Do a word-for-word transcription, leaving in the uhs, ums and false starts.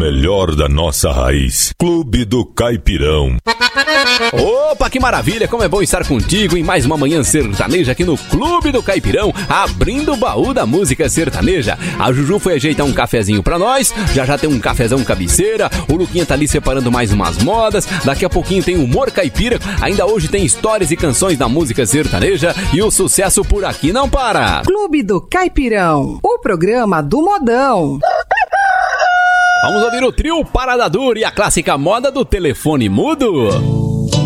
melhor da nossa raiz. Clube do Caipirão. Opa, que maravilha, como é bom estar contigo em mais uma manhã sertaneja aqui no Clube do Caipirão, abrindo o baú da música sertaneja. A Juju foi ajeitar um cafezinho pra nós, já já tem um cafezão cabeceira, o Luquinha tá ali separando mais umas modas, daqui a pouquinho tem humor caipira, ainda hoje tem histórias e canções da música sertaneja e o sucesso por aqui não para. Clube do Caipirão, o programa do modão. Vamos ouvir o trio Parada Dura e a clássica moda do telefone mudo.